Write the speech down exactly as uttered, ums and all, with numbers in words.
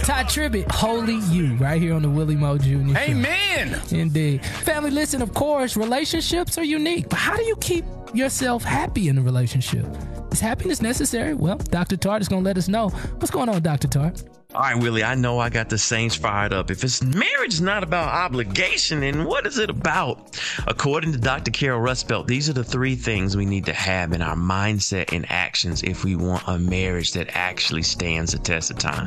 Todd Tribbett, Holy You, right here on the Willie Mo Junior Show. Amen. Indeed. Family, listen, of course, relationships are unique, but how do you keep yourself happy in a relationship? Is happiness necessary? Well, Doctor Tart is going to let us know. What's going on, Doctor Tart? All right, Willie, I know I got the Saints fired up. If it's marriage is not about obligation, then what is it about? According to Doctor Carol Rustbelt, these are the three things we need to have in our mindset and actions if we want a marriage that actually stands the test of time.